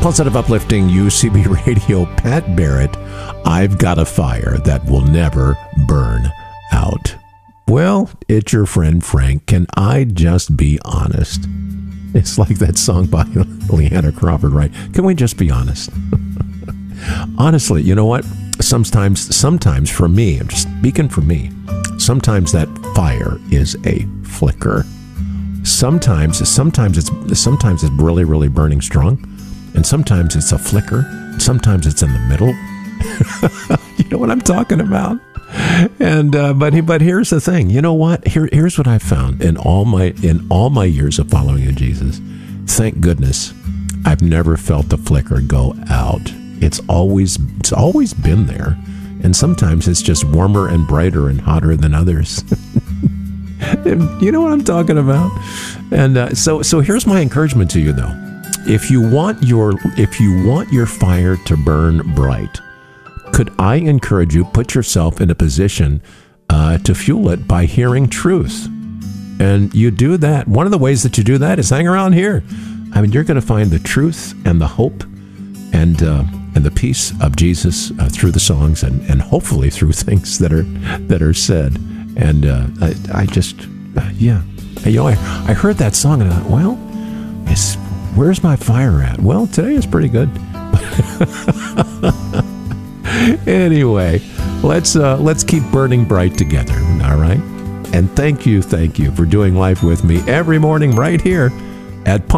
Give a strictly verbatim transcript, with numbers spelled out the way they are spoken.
Positive, uplifting U C B Radio, Pat Barrett. I've got a fire that will never burn out. Well, it's your friend Frank. Can I just be honest? It's like that song by Leanna Crawford, right? Can we just be honest? Honestly, you know what? Sometimes, sometimes for me, I'm just speaking for me, sometimes that fire is a flicker. Sometimes, sometimes it's sometimes it's really, really burning strong, and sometimes it's a flicker. Sometimes it's in the middle. You know what I'm talking about? And uh, but but here's the thing. You know what? Here here's what I found in all my in all my years of following in Jesus. Thank goodness, I've never felt the flicker go out. It's always it's always been there, and sometimes it's just warmer and brighter and hotter than others. You know what I'm talking about? And uh, so so here's my encouragement to you, though. If you want your if you want your fire to burn bright, could I encourage you, put yourself in a position uh, to fuel it by hearing truth? And you do that. One of the ways that you do that is hang around here. I mean, you're going to find the truth and the hope and uh, and the peace of Jesus uh, through the songs and, and hopefully through things that are that are said. And uh, I, I just, uh, yeah. You know, I, I heard that song and I thought, well, it's, where's my fire at? Well, today is pretty good. Anyway, let's uh, let's keep burning bright together, all right? And thank you, thank you for doing life with me every morning right here at